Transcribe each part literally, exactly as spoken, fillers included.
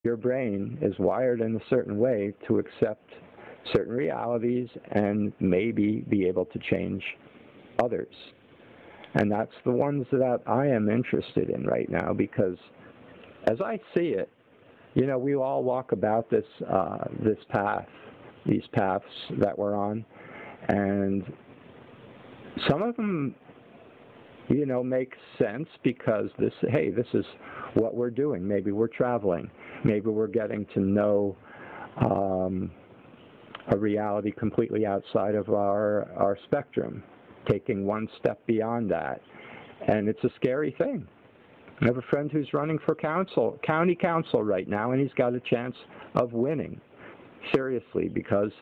your brain is wired in a certain way to accept certain realities and maybe be able to change others. And that's the ones that I am interested in right now, because as I see it, you know, we all walk about this uh, this path, these paths that we're on, and some of them, you know, make sense because this, hey, this is what we're doing. Maybe we're traveling. Maybe we're getting to know um, a reality completely outside of our our spectrum, taking one step beyond that, and it's a scary thing. I have a friend who's running for council, county council right now, and he's got a chance of winning, seriously, because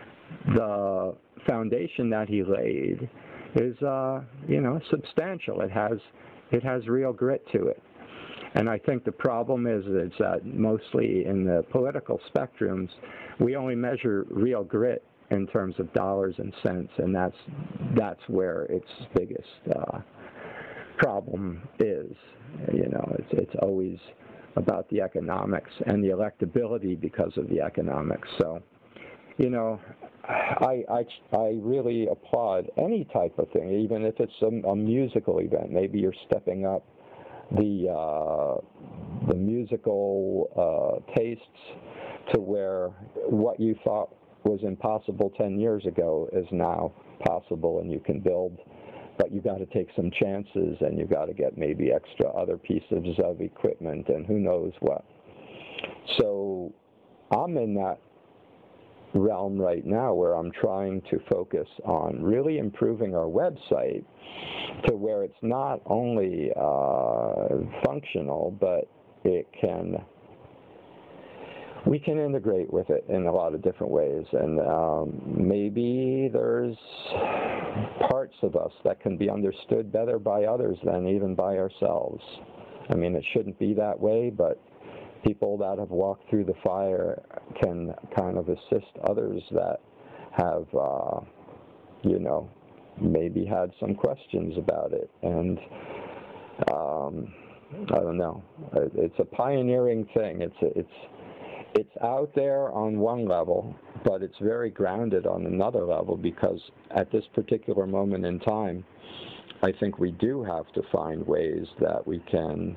the foundation that he laid is, uh, you know, substantial. It has, it has real grit to it. And I think the problem is, is that mostly in the political spectrums, we only measure real grit in terms of dollars and cents, and that's that's where its biggest uh, problem is. You know, it's it's always about the economics and the electability because of the economics. So, you know, I I I really applaud any type of thing, even if it's a, a musical event. Maybe you're stepping up the uh, the musical uh, tastes to where what you thought was impossible ten years ago is now possible, and you can build, but you got to take some chances, and you got to get maybe extra other pieces of equipment and who knows what. So I'm in that realm right now where I'm trying to focus on really improving our website to where it's not only uh, functional, but it can we can integrate with it in a lot of different ways, and um, maybe there's parts of us that can be understood better by others than even by ourselves. I mean, it shouldn't be that way, but people that have walked through the fire can kind of assist others that have, uh, you know, maybe had some questions about it. And um, I don't know. It's a pioneering thing. It's a, it's It's out there on one level, but it's very grounded on another level, because at this particular moment in time, I think we do have to find ways that we can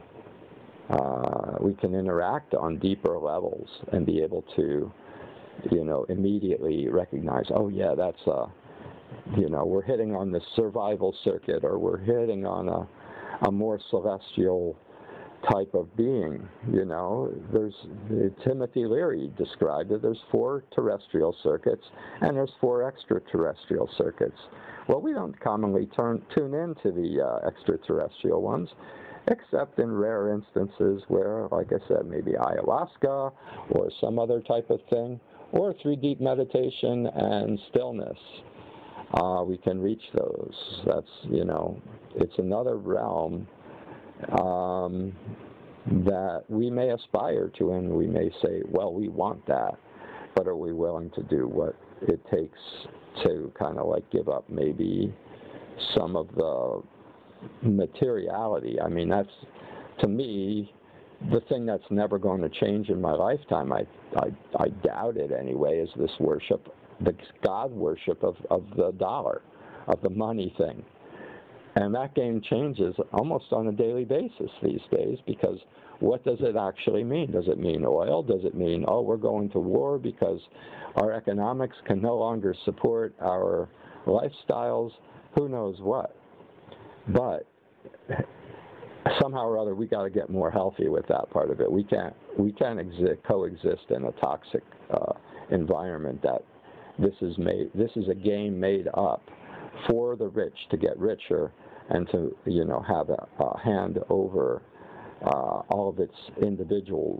uh, we can interact on deeper levels and be able to, you know, immediately recognize, oh yeah, that's a, you know, we're hitting on the survival circuit, or we're hitting on a a more celestial type of being. You know, there's Timothy Leary described it. There's four terrestrial circuits and there's four extraterrestrial circuits. Well, we don't commonly turn, tune into the uh, extraterrestrial ones, except in rare instances where, like I said, maybe ayahuasca or some other type of thing, or through deep meditation and stillness. Uh, we can reach those. That's, you know, it's another realm Um, that we may aspire to, and we may say, well, we want that, but are we willing to do what it takes to kind of like give up maybe some of the materiality? I mean, that's, to me, the thing that's never going to change in my lifetime, I, I, I doubt it anyway, is this worship, the God worship of, of the dollar, of the money thing. And that game changes almost on a daily basis these days, because what does it actually mean? Does it mean oil? Does it mean, oh, we're going to war because our economics can no longer support our lifestyles? Who knows what? But somehow or other, we got to get more healthy with that part of it. We can't we can't exist, coexist in a toxic uh, environment. That this is made. This is a game made up for the rich to get richer, and to, you know, have a, a hand over uh, all of its individuals.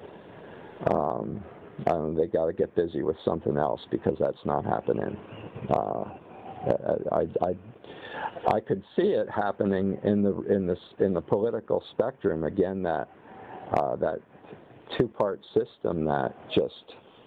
Um, I don't know, they got to get busy with something else, because that's not happening. Uh, I, I, I could see it happening in the in this in the political spectrum again. That uh, that two-part system that just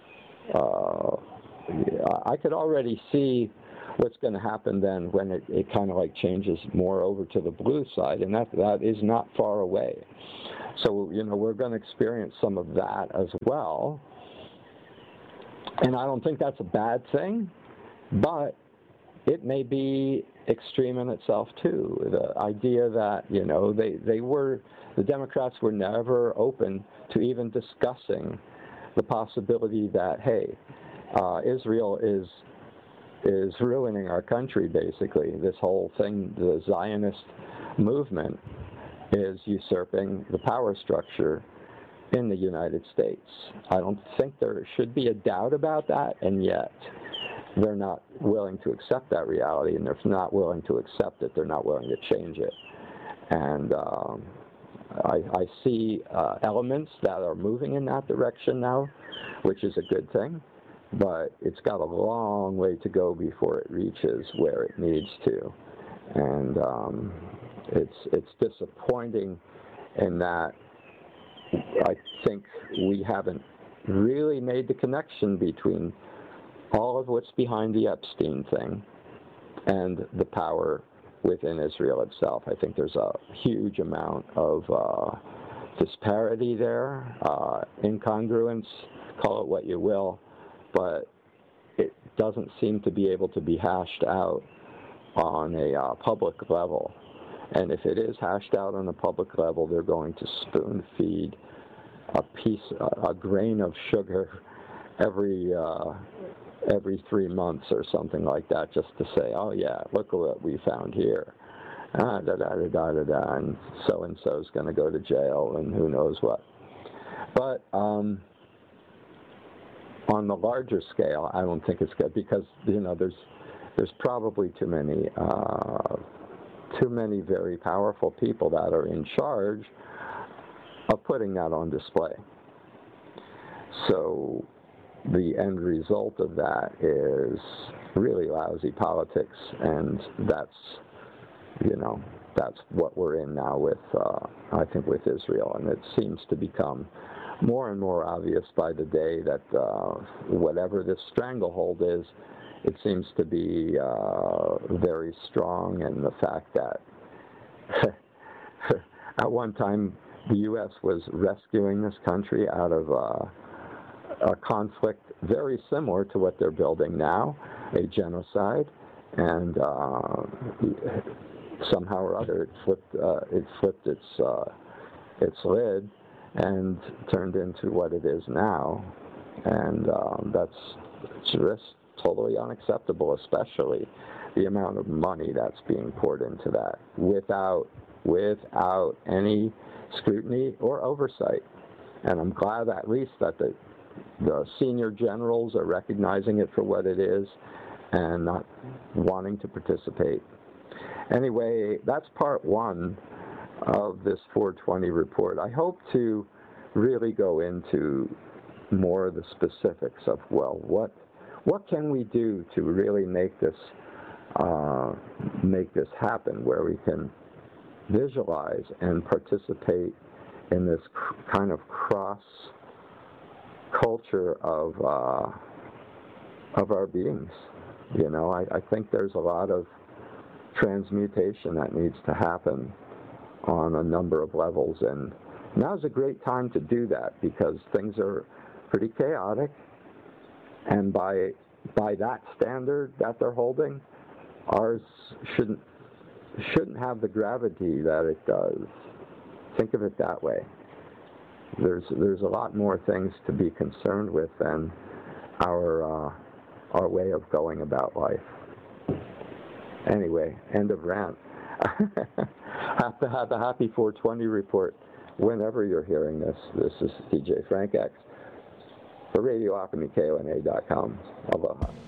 uh, I could already see what's going to happen then when it, it kind of like changes more over to the blue side, and that that is not far away. So, you know, we're going to experience some of that as well. And I don't think that's a bad thing, but it may be extreme in itself too. The idea that, you know, they, they were, the Democrats were never open to even discussing the possibility that, hey, uh, Israel is is ruining our country, basically. This whole thing, the Zionist movement, is usurping the power structure in the United States. I don't think there should be a doubt about that, and yet they're not willing to accept that reality, and they're not willing to accept it. They're not willing to change it. And um, I, I see uh, elements that are moving in that direction now, which is a good thing, but it's got a long way to go before it reaches where it needs to. And um, it's, it's disappointing in that I think we haven't really made the connection between all of what's behind the Epstein thing and the power within Israel itself. I think there's a huge amount of uh, disparity there, uh, incongruence, call it what you will, but it doesn't seem to be able to be hashed out on a uh, public level. And if it is hashed out on a public level, they're going to spoon feed a piece, a, a grain of sugar every uh, every three months or something like that, just to say, oh yeah, look at what we found here. Ah, da da da da da da, and so and so's going to go to jail, and who knows what. But um, on the larger scale, I don't think it's good because you know there's there's probably too many uh, too many very powerful people that are in charge of putting that on display. So the end result of that is really lousy politics, and that's, you know, that's what we're in now with, uh, I think, with Israel, and it seems to become more and more obvious by the day that uh, whatever this stranglehold is, it seems to be uh, very strong, and the fact that at one time the U S was rescuing this country out of uh, a conflict very similar to what they're building now, a genocide, and uh, somehow or other it flipped, uh, it flipped its, uh, its lid and turned into what it is now, and um, that's just totally unacceptable, especially the amount of money that's being poured into that without without any scrutiny or oversight. And I'm glad at least that the the senior generals are recognizing it for what it is and not wanting to participate. Anyway, that's part one of this four twenty report. I hope to really go into more of the specifics of, well, what what can we do to really make this uh, make this happen, where we can visualize and participate in this kind of cross culture of uh, of our beings. You know, I, I think there's a lot of transmutation that needs to happen on a number of levels, and now's a great time to do that because things are pretty chaotic, and by by that standard that they're holding, ours shouldn't shouldn't have the gravity that it does. Think of it that way. There's there's a lot more things to be concerned with than our uh, our way of going about life. Anyway, end of rant. Have to have a happy four twenty report whenever you're hearing this. This is D J Frank X for Radio Alchemy K O N A dot com. Aloha.